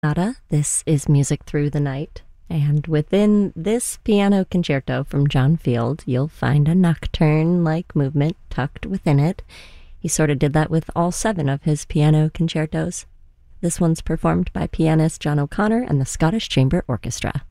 Nada. This is Music Through the Night. And within this piano concerto from John Field, you'll find a nocturne-like movement tucked within it. He sort of did that with all 7 of his piano concertos. This one's performed by pianist John O'Connor and the Scottish Chamber Orchestra.